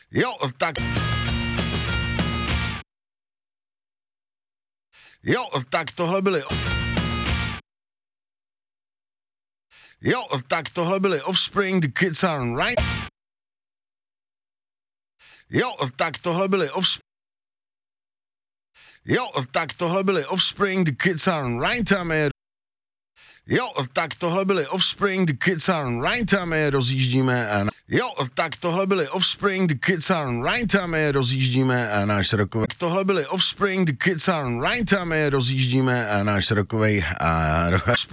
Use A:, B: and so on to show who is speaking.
A: Jo, tak... Jo, tak tohle byly... Jo, tak tohle byly Offspring, The Kids Aren't Right. Jo, tak tohle byly Offspring. Jo, tak tohle byly Offspring, The Kids Aren't Right, a my... Jo, tak tohle byly Offspring, The Kids Aren't Right, a my rozjíždíme a... Jo, tak tohle byly Offspring, The Kids Aren't Right, a my rozjíždíme a náš rokový... Tohle byly Offspring, The Kids Aren't Right, a my rozjíždíme a náš rokovej a...